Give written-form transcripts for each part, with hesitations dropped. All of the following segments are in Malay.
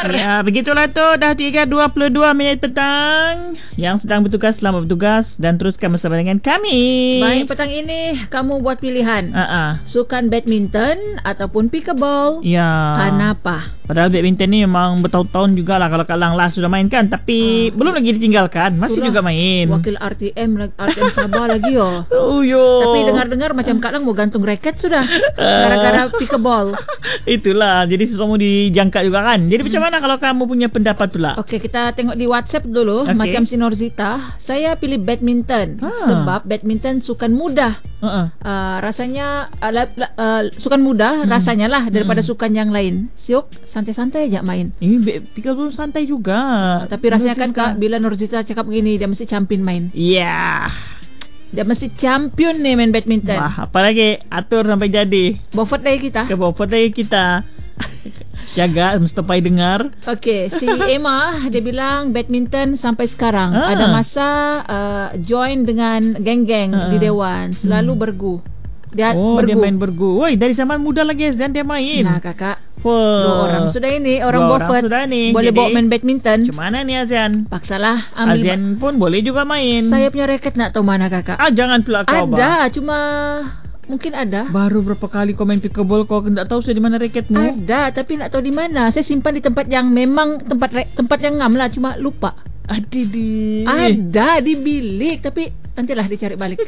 Ya, begitulah tu. Dah 3.22 minit petang. Yang sedang bertugas, selamat bertugas. Dan teruskan bersama dengan kami. Baik, petang ini kamu buat pilihan. Sukan badminton ataupun pickleball. Ya. Kenapa? Padahal badminton ni memang bertahun-tahun jugalah kalau Kak Lang Las sudah main kan. Tapi belum lagi ditinggalkan. Masih Itulah, juga main. Wakil RTM Sabah lagi oh. Oh yo. Tapi dengar-dengar macam Kak Lang mau gantung raket sudah. Gara-gara pickleball. Itulah. Jadi semua dijangka juga kan. Jadi macam mana kalau kamu punya pendapat pula? Okey, kita tengok di WhatsApp dulu. Macam si Norzita, saya pilih badminton. Sebab badminton sukan mudah. Rasanya sukan mudah rasanya lah daripada sukan yang lain. Siok, santai-santai aja main. Ini pickleball santai juga. Tapi rasanya kan Kak, bila Norzita cakap begini, dia mesti champion main. Ya. Dia mesti champion nih main badminton. Wah, apalagi atur sampai jadi. Beaufort lagi kita. Ke Beaufort lagi kita. Jaga Mustafa dengar. Okey, si Emma dia bilang badminton sampai sekarang. Ada masa join dengan geng-geng di Dewan, selalu bergu. Dia bergu. Dia main bergu. Woi, dari zaman muda lagi Azan dia main. Nah, Kakak. Dua orang sudah ini, orang Beaufort. Boleh bawa main badminton. Macam mana ni Azan? Paksalah ambil. Azan pun boleh juga main. Saya punya raket nak tahu mana Kakak? Jangan pula kau. Ada, cuma mungkin ada. Baru berapa kali kau main pickleball kau tak tahu saya di mana raketmu? Ada, tapi nak tahu di mana. Saya simpan di tempat yang memang tempat yang ngam lah, cuma lupa. Ada di bilik, tapi nantilah dicari balik.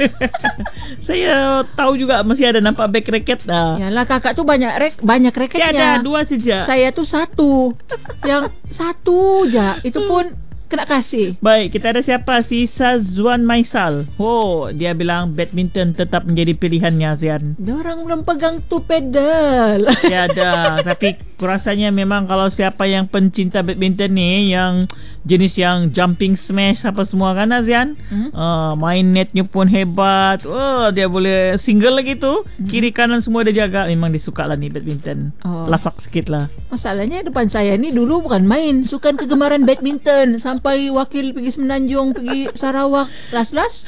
Saya tahu juga masih ada nampak beg raket dah. Yalah, Kakak tuh banyak raketnya. Ada 2 saja. Saya tuh 1. Yang 1 aja. Itu pun kena kasih. Baik, kita ada siapa? Si Sazwan Maisal. Dia bilang badminton tetap menjadi pilihannya Zian. Diorang belum pegang tu pedal. Ya ada. Tapi kurasanya memang kalau siapa yang pencinta badminton ni, yang jenis yang jumping smash apa semua kan Azian, main netnya pun hebat. Dia boleh single lagi tu. Kiri kanan semua dia jaga. Memang dia suka lah ni badminton. Lasak sikit lah. Masalahnya depan saya ni dulu bukan main, sukan kegemaran badminton. Sampai wakil pergi Semenanjung, pergi Sarawak, las-las.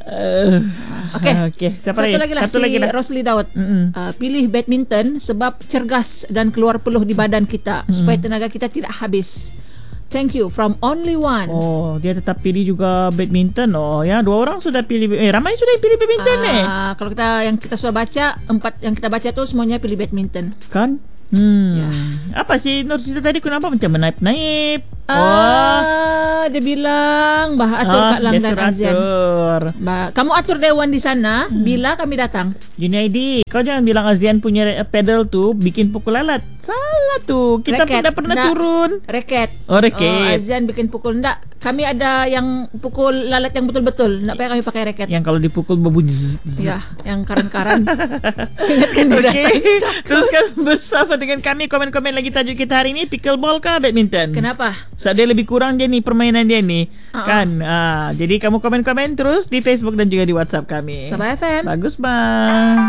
Okey. Siapa lagi? Satu lagi lah, si Rosli Daud. Pilih badminton sebab cergas dan keluar peluh di badan kita supaya tenaga kita tidak habis. Thank you from only one. Dia tetap pilih juga badminton. Ya, 2 orang sudah pilih. Ramai sudah pilih badminton Kalau kita sudah baca, 4 yang kita baca tu semuanya pilih badminton. Kan? Apa sih Norzita tadi kenapa macam menaip-naip? Dia bilang atur Kak Lang dan Azian. Kamu atur dewan di sana bila kami datang. Junaidi, kau jangan bilang Azian punya pedal tu bikin pukul lalat. Salah tu. Kita pernah turun. Raket. Raket. Azian bikin pukul. Enggak. Kami ada yang pukul lalat yang betul-betul. Enggak payah kami pakai raket. Yang kalau dipukul berbunyi ya, yang karan-karan. Ingatkan dia. Teruskan bersama dengan kami. Komen-komen lagi tajuk kita hari ini. Pickleball kah badminton? Kenapa? Sebab dia lebih kurang je ni permainan dia ni. Kan? Jadi kamu komen-komen terus di Facebook dan juga di WhatsApp kami. Sabah FM. Bagus bang.